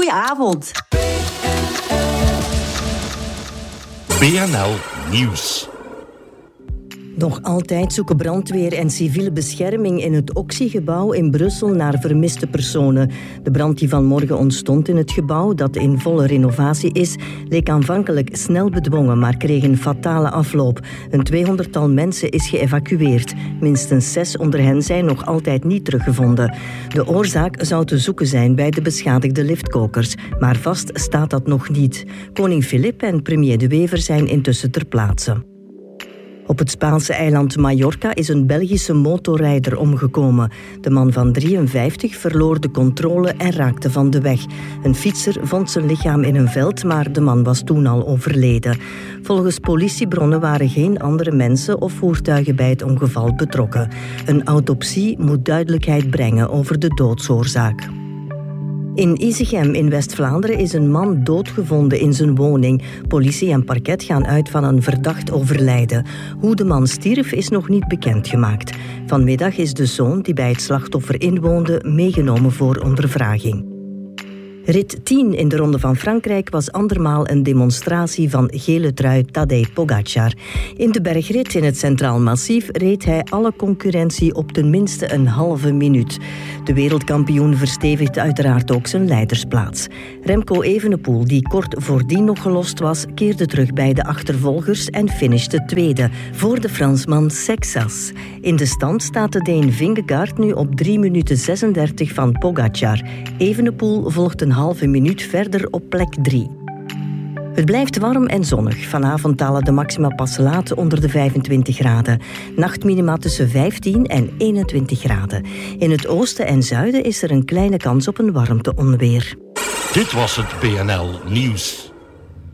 Goedenavond. BNL Nieuws. Nog altijd zoeken brandweer en civiele bescherming in het Oxy-gebouw in Brussel naar vermiste personen. De brand die vanmorgen ontstond in het gebouw, dat in volle renovatie is, leek aanvankelijk snel bedwongen, maar kreeg een fatale afloop. Een 200-tal mensen is geëvacueerd. Minstens 6 onder hen zijn nog altijd niet teruggevonden. De oorzaak zou te zoeken zijn bij de beschadigde liftkokers, maar vast staat dat nog niet. Koning Filip en premier De Wever zijn intussen ter plaatse. Op het Spaanse eiland Mallorca is een Belgische motorrijder omgekomen. De man van 53 verloor de controle en raakte van de weg. Een fietser vond zijn lichaam in een veld, maar de man was toen al overleden. Volgens politiebronnen waren geen andere mensen of voertuigen bij het ongeval betrokken. Een autopsie moet duidelijkheid brengen over de doodsoorzaak. In Isegem in West-Vlaanderen is een man doodgevonden in zijn woning. Politie en parket gaan uit van een verdacht overlijden. Hoe de man stierf is nog niet bekendgemaakt. Vanmiddag is de zoon die bij het slachtoffer inwoonde meegenomen voor ondervraging. Rit 10 in de Ronde van Frankrijk was andermaal een demonstratie van gele trui Tadej Pogačar. In de bergrit in het Centraal Massief reed hij alle concurrentie op ten minste een halve minuut. De wereldkampioen verstevigt uiteraard ook zijn leidersplaats. Remco Evenepoel, die kort voordien nog gelost was, keerde terug bij de achtervolgers en finishte tweede voor de Fransman Sexas. In de stand staat de Deen Vingegaard nu op 3 minuten 36 van Pogačar. Evenepoel volgt een halve minuut verder op plek 3. Het blijft warm en zonnig. Vanavond dalen de maxima pas laat onder de 25 graden. Nachtminima tussen 15 en 21 graden. In het oosten en zuiden is er een kleine kans op een warmteonweer. Dit was het BNL Nieuws.